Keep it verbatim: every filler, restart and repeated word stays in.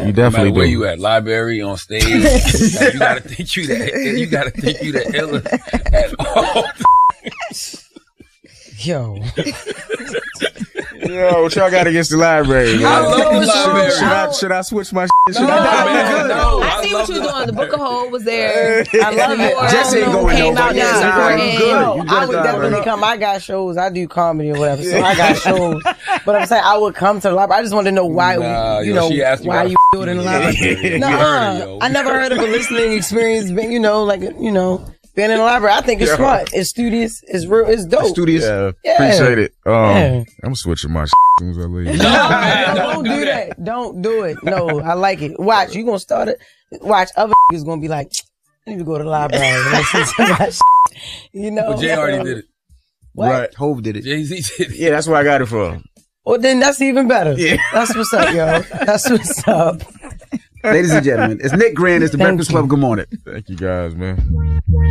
Yeah. You definitely no where do. you at, library, on stage, like, you gotta think you that. You gotta think you that illa at all. Yo. Yo, what y'all got against the library? Man? I love the library. Should I, should I switch my shit? Should No, I man, no. I see I what love you're the doing. The Book of Hole was there. I love it. Jesse ain't going came nowhere. out Yeah, there nah, supporting. you good. Yo, You I just would got definitely it. come. I got shows. I do comedy or whatever, so I got shows. But I'm saying I would come to the library. I just wanted to know why, Nah, you yo, know, she asked me why why you the do it in the f- library. you No, heard her, yo. I never heard of a listening experience. Being, you know, like you know. Being in the library, I think it's Yo. smart. It's studious. It's real. It's dope. Studious. Yeah, Yeah. appreciate it. Um, Yeah. I'm switching my shit as soon as I leave. No, man, don't do that. Don't do it. No, I like it. Watch, you gonna start it. Watch, other is gonna be like, I need to go to the library and listen to that shit. You know? Well, Jay already did it. What? Right. Hove did it. Jay-Z did it. Yeah, that's where I got it from. Well, then that's even better. Yeah. That's what's up, yo. That's what's up. Ladies and gentlemen, it's Nick Grand. It's the Thank Breakfast you. Club. Good morning. Thank you guys, man.